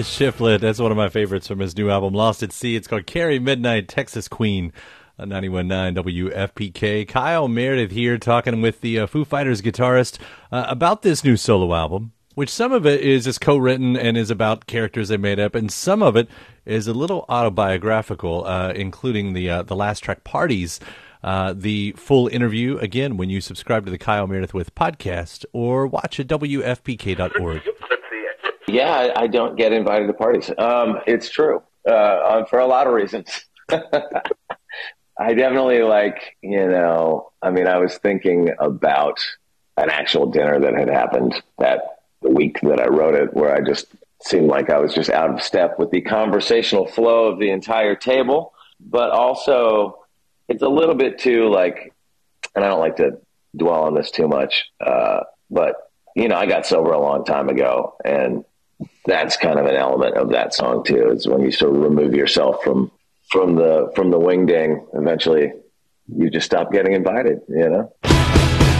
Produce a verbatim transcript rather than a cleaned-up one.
Chris Shiflett, that's one of my favorites from his new album, Lost at Sea. It's called Carrie Midnight, Texas Queen, on ninety-one point nine W F P K. Kyle Meredith here talking with the uh, Foo Fighters guitarist uh, about this new solo album, which some of it is just co-written and is about characters they made up, and some of it is a little autobiographical, uh, including the uh, the last track, Parties. Uh, the full interview, again, when you subscribe to the Kyle Meredith With podcast or watch at W F P K dot org. Yeah, I, I don't get invited to parties. Um, it's true, uh, for a lot of reasons. I definitely like, you know, I mean, I was thinking about an actual dinner that had happened that the week that I wrote it, where I just seemed like I was just out of step with the conversational flow of the entire table. But also, it's a little bit too like, and I don't like to dwell on this too much, uh, but, you know, I got sober a long time ago, and that's kind of an element of that song too, is when you sort of remove yourself from from the from the wing ding, eventually you just stop getting invited, you know?